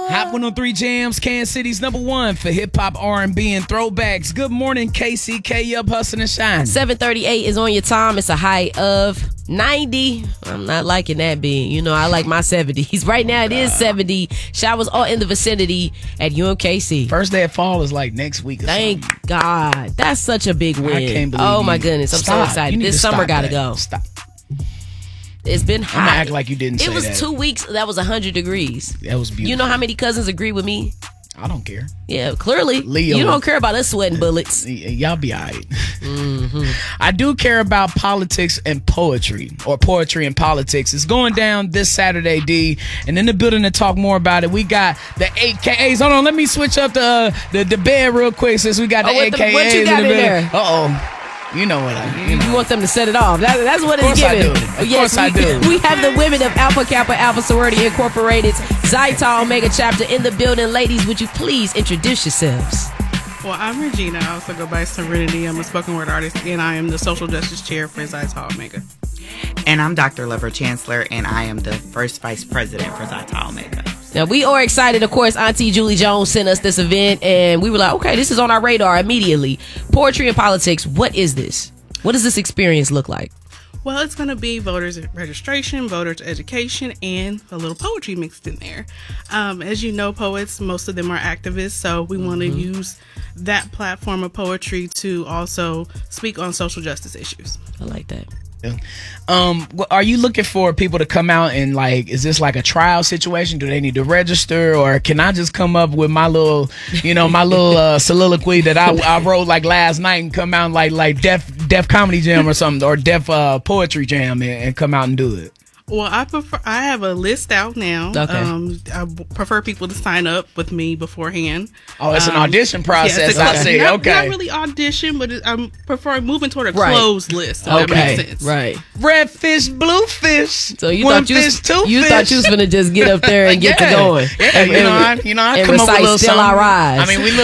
Hot 103 Jams, Kansas City's #1 for hip hop, R&B, and throwbacks. Good morning, KCK, up hustling and shine. 7:38 is on your time. It's a high of 90. I'm not liking that being. You know, I like my 70s. Right now it is 70. Showers all in the vicinity at UMKC. First day of fall is like next week or Thank something. God. That's such a big win. I can't believe Oh you. my goodness. I'm so excited. This summer gotta go. Stop. It's been hot. I'm gonna act like you didn't say It was that. 2 weeks that was 100 degrees. That was beautiful. You know how many cousins agree with me? I don't care. Yeah, clearly. Leo. You don't care about us sweating bullets. Y'all be all right. I do care about politics and poetry, or poetry and politics. It's going down this Saturday, D. And in the building to talk more about it, we got the AKAs. Hold on, let me switch up the bed real quick since we got the AKAs what you got in the bed. there? Uh-oh. You know what You want them to set it off. That's what it's giving. Of course I do. We have the women of Alpha Kappa Alpha Sorority Incorporated, Zeta Omega chapter in the building. Ladies, would you please introduce yourselves? Well, I'm Regina. I also go by Serenity. I'm a spoken word artist, and I am the social justice chair for Zeta Omega. And I'm Dr. Lover Chancellor, and I am the first vice president for Zeta Omega. Now, we are excited. Of course, Auntie Julie Jones sent us this event, and we were like, okay, this is on our radar immediately. Poetry and politics, what is this? What does this experience look like? Well, it's going to be voters registration, voters education, and a little poetry mixed in there. As you know, poets, most of them are activists, so we want to use that platform of poetry to also speak on social justice issues. I like that. Are you looking for people to come out and like, is this like a trial situation? Do they need to register, or can I just come up with my little, soliloquy that I wrote like last night and come out like Def Comedy Jam or something, or Def Poetry Jam and come out and do it? Well, I have a list out now. Okay. I prefer people to sign up with me beforehand. Oh, it's an audition process. I see. Not really audition, but I prefer moving toward a closed list. If that makes sense. Right. Red fish, blue fish. So you one thought you fish, two you fish. thought you was gonna just get up there and get to going. Yeah, I and come up with a recite little Still something. I Rise. I mean,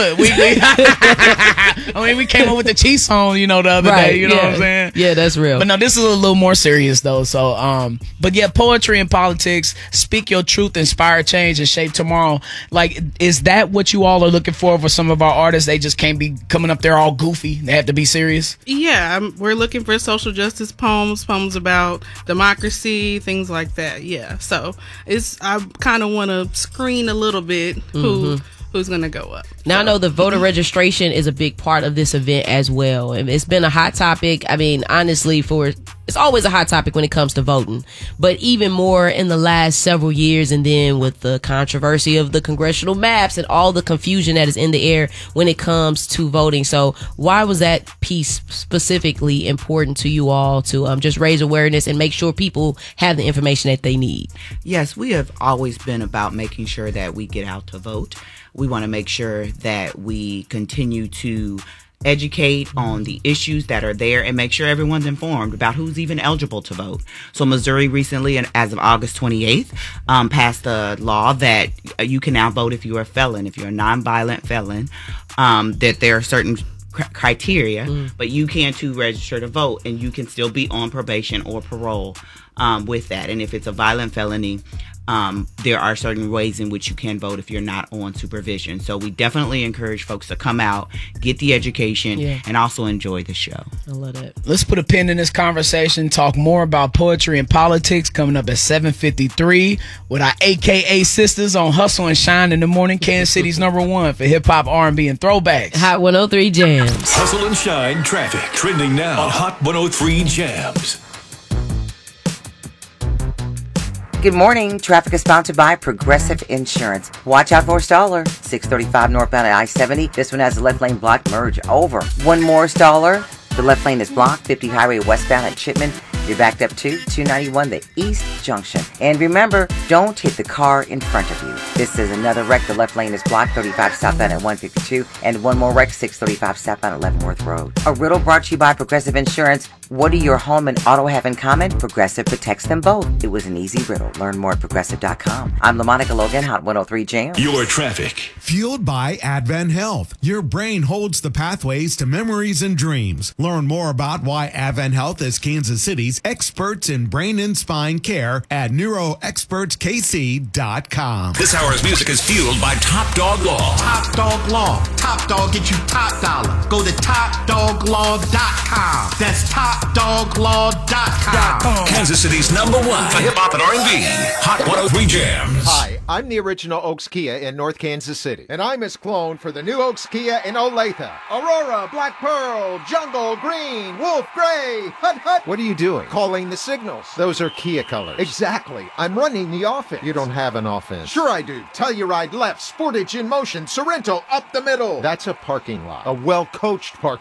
we came up with the Chiefs song, the other day. You know what I'm saying? Yeah, that's real. But no, this is a little more serious though. So, but yeah, poetry and politics. Speak your truth, inspire change, and shape tomorrow. Like, is that what you all are looking for some of our artists? They just can't be coming up there all goofy. They have to be serious. Yeah, we're looking for social justice poems about democracy, things like that. Yeah, so I kind of want to screen a little bit who's going to go up. Now, I know the voter registration is a big part of this event as well. And it's been a hot topic. I mean, honestly, it's always a hot topic when it comes to voting. But even more in the last several years, and then with the controversy of the congressional maps and all the confusion that is in the air when it comes to voting. So why was that piece specifically important to you all to just raise awareness and make sure people have the information that they need? Yes, we have always been about making sure that we get out to vote. We want to make sure that we continue to educate on the issues that are there and make sure everyone's informed about who's even eligible to vote. So Missouri recently, and as of August 28th, passed a law that you can now vote if you're a felon, if you're a nonviolent felon, that there are certain criteria, but you can too register to vote, and you can still be on probation or parole with that. And if it's a violent felony, there are certain ways in which you can vote if you're not on supervision. So we definitely encourage folks to come out, get the education, and also enjoy the show. I love that. Let's put a pin in this conversation, talk more about poetry and politics coming up at 7:53 with our AKA sisters on Hustle and Shine in the morning, Kansas City's #1 for hip-hop, R&B, and throwbacks. Hot 103 Jams. Hustle and Shine traffic trending now on Hot 103 Jams. Good morning. Traffic is sponsored by Progressive Insurance. Watch out for a staller. 635 northbound at I-70. This one has the left lane blocked. Merge over. One more staller. The left lane is blocked. 50 highway westbound at Chipman. You're backed up to 291, the East Junction. And remember, don't hit the car in front of you. This is another wreck. The left lane is blocked. 35 southbound at 152. And one more wreck, 635 southbound at Leavenworth Road. A riddle brought to you by Progressive Insurance. What do your home and auto have in common? Progressive protects them both. It was an easy riddle. Learn more at Progressive.com. I'm LaMonica Logan, Hot 103 Jams. Your traffic. Fueled by Advent Health. Your brain holds the pathways to memories and dreams. Learn more about why Advent Health is Kansas City's KC's experts in brain and spine care at neuroexpertskc.com. This hour's music is fueled by Top Dog Law. Top Dog Law. Top Dog get you top dollar. Go to TopDogLaw.com. That's TopDogLaw.com. Kansas City's #1 for hip-hop and R&B. Hot 103 Jams. Hi, I'm the original Oaks Kia in North Kansas City, and I'm Miss Clone for the new Oaks Kia in Olathe. Aurora, Black Pearl, Jungle, Green, Wolf, Gray, Hut Hut. What are you doing? Calling the signals. Those are Kia colors. Exactly. I'm running the offense. You don't have an offense. Sure I do. Telluride left, Sportage in motion, Sorrento up the middle. That's a parking lot. A well-coached parking